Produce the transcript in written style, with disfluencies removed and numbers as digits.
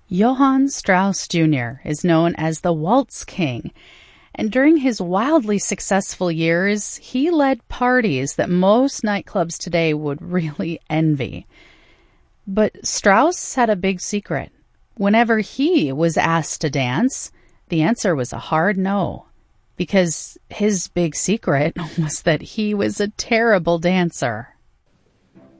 Johann Strauss Jr. is known as the Waltz King, and during his wildly successful years, he led parties that most nightclubs today would really envy. But Strauss had a big secret. Whenever he was asked to dance, the answer was a hard no, because his big secret was that he was a terrible dancer.